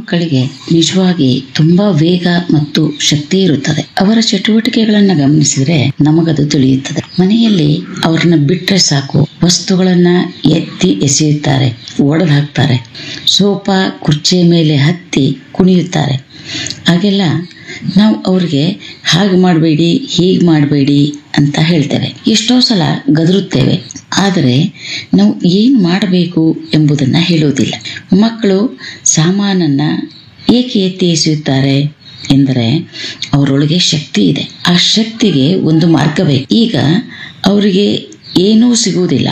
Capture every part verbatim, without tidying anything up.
ಮಕ್ಕಳಿಗೆ ನಿಜವಾಗಿ ತುಂಬಾ ವೇಗ ಮತ್ತು ಶಕ್ತಿ ಇರುತ್ತದೆ. ಅವರ ಚಟುವಟಿಕೆಗಳನ್ನ ಗಮನಿಸಿದ್ರೆ ನಮಗದು ತಿಳಿಯುತ್ತದೆ. ಮನೆಯಲ್ಲಿ ಅವ್ರನ್ನ ಬಿಟ್ರೆ ಸಾಕು, ವಸ್ತುಗಳನ್ನ ಎತ್ತಿ ಎಸೆಯುತ್ತಾರೆ, ಒಡೆದು ಹಾಕ್ತಾರೆ, ಸೋಫಾ ಕುರ್ಚಿಯ ಮೇಲೆ ಹತ್ತಿ ಕುಣಿಯುತ್ತಾರೆ. ಹಾಗೆಲ್ಲ ನಾವು ಅವ್ರಿಗೆ ಹಾಗೆ ಮಾಡಬೇಡಿ, ಹೀಗೆ ಮಾಡಬೇಡಿ ಅಂತ ಹೇಳ್ತೇವೆ. ಎಷ್ಟೋ ಸಲ ಗದರುತ್ತೇವೆ, ಆದರೆ ನಾವು ಏನು ಮಾಡಬೇಕು ಎಂಬುದನ್ನು ಹೇಳುವುದಿಲ್ಲ. ಮಕ್ಕಳು ಸಾಮಾನನ್ನ ಏಕೆ ಎತ್ತಿ ಎಸೆಯುತ್ತಾರೆ ಎಂದರೆ ಅವರೊಳಗೆ ಶಕ್ತಿ ಇದೆ. ಆ ಶಕ್ತಿಗೆ ಒಂದು ಮಾರ್ಗವೇ. ಈಗ ಅವರಿಗೆ ಏನೂ ಸಿಗುವುದಿಲ್ಲ.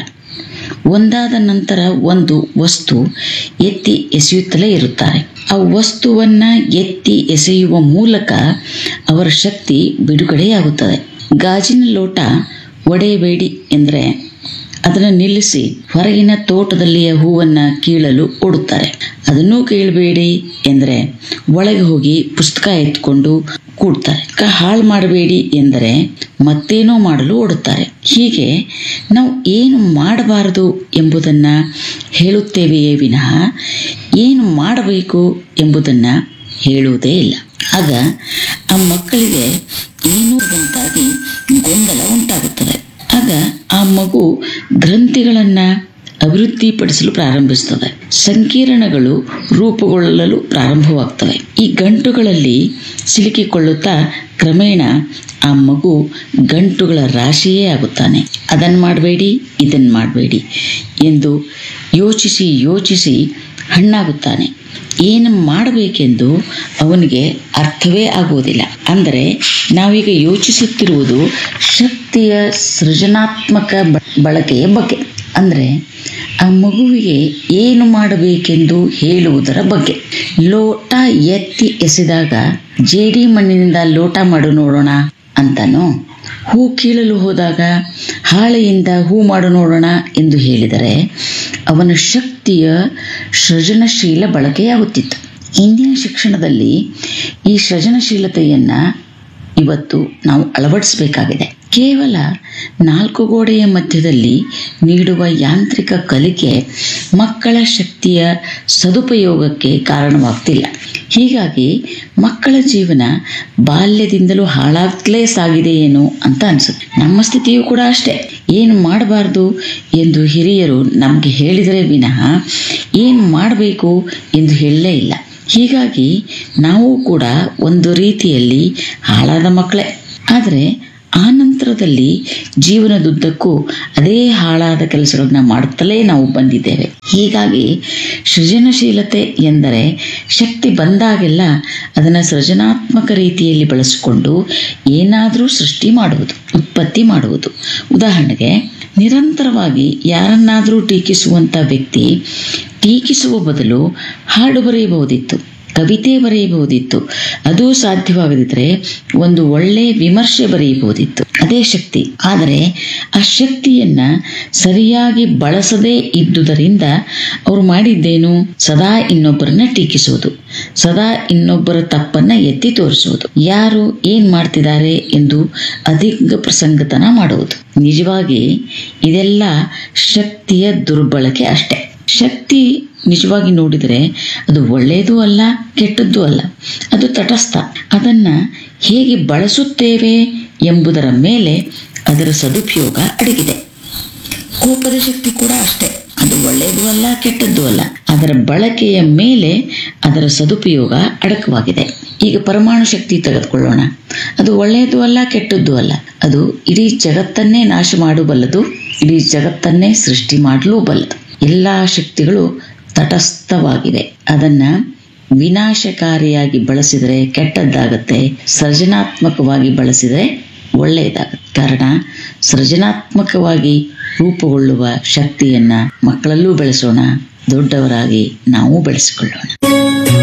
ಒಂದಾದ ನಂತರ ಒಂದು ವಸ್ತು ಎತ್ತಿ ಎಸೆಯುತ್ತಲೇ ಇರುತ್ತಾರೆ. ಆ ವಸ್ತುವನ್ನ ಎತ್ತಿ ಎಸೆಯುವ ಮೂಲಕ ಅವರ ಶಕ್ತಿ ಬಿಡುಗಡೆಯಾಗುತ್ತದೆ. ಗಾಜಿನ ಲೋಟ ಒಡೆಯಬೇಡಿ ಎಂದರೆ ಅದನ್ನು ನಿಲ್ಲಿಸಿ ಹೊರಗಿನ ತೋಟದಲ್ಲಿಯ ಹೂವನ್ನ ಕೀಳಲು ಓಡುತ್ತಾರೆ. ಅದನ್ನೂ ಕೀಳಬೇಡಿ ಎಂದರೆ ಒಳಗೆ ಹೋಗಿ ಪುಸ್ತಕ ಎತ್ಕೊಂಡು ಕೂಡ್ತಾರೆ. ಹಾಳು ಮಾಡಬೇಡಿ ಎಂದರೆ ಮತ್ತೇನೋ ಮಾಡಲು ಓಡುತ್ತಾರೆ. ಹೀಗೆ ನಾವು ಏನು ಮಾಡಬಾರದು ಎಂಬುದನ್ನ ಹೇಳುತ್ತೇವೆಯೇ ವಿನಃ ಏನು ಮಾಡಬೇಕು ಎಂಬುದನ್ನ ಹೇಳುವುದೇ ಇಲ್ಲ. ಆಗ ಆ ಮಕ್ಕಳಿಗೆ ಏನೂ ಉಂಟಾಗಿ ಗೊಂದಲ ಉಂಟಾಗುತ್ತದೆ. ಆಗ ಆ ಮಗು ಗ್ರಂಥಿಗಳನ್ನ ಅಭಿವೃದ್ಧಿಪಡಿಸಲು ಪ್ರಾರಂಭಿಸುತ್ತದೆ. ಸಂಕೀರ್ಣಗಳು ರೂಪುಗೊಳ್ಳಲು ಪ್ರಾರಂಭವಾಗ್ತವೆ. ಈ ಗಂಟುಗಳಲ್ಲಿ ಸಿಲುಕಿಕೊಳ್ಳುತ್ತಾ ಕ್ರಮೇಣ ಆ ಮಗು ಗಂಟುಗಳ ರಾಶಿಯೇ ಆಗುತ್ತಾನೆ. ಅದನ್ನು ಮಾಡಬೇಡಿ, ಇದನ್ನು ಮಾಡಬೇಡಿ ಎಂದು ಯೋಚಿಸಿ ಯೋಚಿಸಿ ಹಣ್ಣಾಗುತ್ತಾನೆ. ಏನು ಮಾಡಬೇಕೆಂದು ಅವನಿಗೆ ಅರ್ಥವೇ ಆಗುವುದಿಲ್ಲ. ಅಂದರೆ ನಾವೀಗ ಯೋಚಿಸುತ್ತಿರುವುದು ಶಕ್ತಿಯ ಸೃಜನಾತ್ಮಕ ಬಳಕೆಯ ಬಗ್ಗೆ. ಅಂದರೆ ಆ ಮಗುವಿಗೆ ಏನು ಮಾಡಬೇಕೆಂದು ಹೇಳುವುದರ ಬಗ್ಗೆ. ಲೋಟ ಎತ್ತಿ ಎಸೆದಾಗ ಜೇಡಿ ಮಣ್ಣಿನಿಂದ ಲೋಟ ಮಾಡು ನೋಡೋಣ ಅಂತಾನೋ, ಹೂ ಕೀಳಲು ಹೋದಾಗ ಹಾಳೆಯಿಂದ ಹೂ ಮಾಡು ನೋಡೋಣ ಎಂದು ಹೇಳಿದರೆ ಅವನ ಶಕ್ತಿಯ ಸೃಜನಶೀಲ ಬಳಕೆಯಾಗುತ್ತಿತ್ತು. ಇಂದಿನ ಶಿಕ್ಷಣದಲ್ಲಿ ಈ ಸೃಜನಶೀಲತೆಯನ್ನ ಇವತ್ತು ನಾವು ಅಳವಡಿಸಬೇಕಾಗಿದೆ. ಕೇವಲ ನಾಲ್ಕು ಗೋಡೆಯ ಮಧ್ಯದಲ್ಲಿ ನೀಡುವ ಯಾಂತ್ರಿಕ ಕಲಿಕೆ ಮಕ್ಕಳ ಶಕ್ತಿಯ ಸದುಪಯೋಗಕ್ಕೆ ಕಾರಣವಾಗ್ತಿಲ್ಲ. ಹೀಗಾಗಿ ಮಕ್ಕಳ ಜೀವನ ಬಾಲ್ಯದಿಂದಲೂ ಹಾಳಾಗ್ತಲೇ ಸಾಗಿದೆಯೇನೋ ಅಂತ ಅನ್ಸುತ್ತೆ. ನಮ್ಮ ಸ್ಥಿತಿಯೂ ಕೂಡ ಅಷ್ಟೇ. ಏನು ಮಾಡಬಾರ್ದು ಎಂದು ಹಿರಿಯರು ನಮಗೆ ಹೇಳಿದರೆ ವಿನಃ ಏನು ಮಾಡಬೇಕು ಎಂದು ಹೇಳಲೇ ಇಲ್ಲ. ಹೀಗಾಗಿ ನಾವು ಕೂಡ ಒಂದು ರೀತಿಯಲ್ಲಿ ಹಾಳಾದ ಮಕ್ಕಳೇ. ಆದರೆ ಆ ನಂತರದಲ್ಲಿ ಜೀವನದುದ್ದಕ್ಕೂ ಅದೇ ಹಾಳಾದ ಕೆಲಸಗಳನ್ನ ಮಾಡುತ್ತಲೇ ನಾವು ಬಂದಿದ್ದೇವೆ. ಹೀಗಾಗಿ ಸೃಜನಶೀಲತೆ ಎಂದರೆ ಶಕ್ತಿ ಬಂದಾಗೆಲ್ಲ ಅದನ್ನು ಸೃಜನಾತ್ಮಕ ರೀತಿಯಲ್ಲಿ ಬಳಸಿಕೊಂಡು ಏನಾದರೂ ಸೃಷ್ಟಿ ಮಾಡುವುದು, ಉತ್ಪತ್ತಿ ಮಾಡುವುದು. ಉದಾಹರಣೆಗೆ, ನಿರಂತರವಾಗಿ ಯಾರನ್ನಾದರೂ ಟೀಕಿಸುವಂಥ ವ್ಯಕ್ತಿ ಟೀಕಿಸುವ ಬದಲು ಹಾಡು ಬರೆಯಬಹುದಿತ್ತು, ಕವಿತೆ ಬರೆಯಬಹುದಿತ್ತು. ಅದು ಸಾಧ್ಯವಾಗದಿದ್ದರೆ ಒಂದು ಒಳ್ಳೆ ವಿಮರ್ಶೆ ಬರೆಯಬಹುದಿತ್ತು. ಅದೇ ಶಕ್ತಿ. ಆದರೆ ಆ ಶಕ್ತಿಯನ್ನ ಸರಿಯಾಗಿ ಬಳಸದೇ ಇದ್ದುದರಿಂದ ಅವರು ಮಾಡಿದ್ದೇನು? ಸದಾ ಇನ್ನೊಬ್ಬರನ್ನ ಟೀಕಿಸುವುದು, ಸದಾ ಇನ್ನೊಬ್ಬರ ತಪ್ಪನ್ನ ಎತ್ತಿ ತೋರಿಸುವುದು, ಯಾರು ಏನ್ ಮಾಡ್ತಿದ್ದಾರೆ ಎಂದು ಅಧಿಕ ಪ್ರಸಂಗತನ ಮಾಡುವುದು. ನಿಜವಾಗಿ ಇದೆಲ್ಲ ಶಕ್ತಿಯ ದುರ್ಬಳಕೆ ಅಷ್ಟೇ. ಶಕ್ತಿ ನಿಜವಾಗಿ ನೋಡಿದರೆ ಅದು ಒಳ್ಳೆಯದೂ ಅಲ್ಲ, ಕೆಟ್ಟದ್ದೂ ಅಲ್ಲ. ಅದು ತಟಸ್ಥ. ಅದನ್ನ ಹೇಗೆ ಬಳಸುತ್ತೇವೆ ಎಂಬುದರ ಮೇಲೆ ಅದರ ಸದುಪಯೋಗ ಅಡಗಿದೆ. ಕೋಪದ ಶಕ್ತಿ ಕೂಡ ಅಷ್ಟೇ. ಅದು ಒಳ್ಳೆಯದೂ ಅಲ್ಲ, ಕೆಟ್ಟದ್ದೂ ಅಲ್ಲ. ಅದರ ಬಳಕೆಯ ಮೇಲೆ ಅದರ ಸದುಪಯೋಗ ಅಡಕವಾಗಿದೆ. ಈಗ ಪರಮಾಣು ಶಕ್ತಿ ತೆಗೆದುಕೊಳ್ಳೋಣ. ಅದು ಒಳ್ಳೆಯದೂ ಅಲ್ಲ, ಕೆಟ್ಟದ್ದೂ ಅಲ್ಲ. ಅದು ಇಡೀ ಜಗತ್ತನ್ನೇ ನಾಶ ಮಾಡಬಲ್ಲದು, ಇಡೀ ಜಗತ್ತನ್ನೇ ಸೃಷ್ಟಿ ಮಾಡಲೂ ಬಲ್ಲದು. ಎಲ್ಲ ಶಕ್ತಿಗಳು ತಟಸ್ಥವಾಗಿವೆ. ಅದನ್ನ ವಿನಾಶಕಾರಿಯಾಗಿ ಬಳಸಿದರೆ ಕೆಟ್ಟದ್ದಾಗತ್ತೆ, ಸೃಜನಾತ್ಮಕವಾಗಿ ಬಳಸಿದರೆ ಒಳ್ಳೆಯದಾಗತ್ತೆ. ಕಾರಣ ಸೃಜನಾತ್ಮಕವಾಗಿ ರೂಪುಗೊಳ್ಳುವ ಶಕ್ತಿಯನ್ನ ಮಕ್ಕಳಲ್ಲೂ ಬೆಳೆಸೋಣ, ದೊಡ್ಡವರಾಗಿ ನಾವು ಬೆಳೆಸಿಕೊಳ್ಳೋಣ.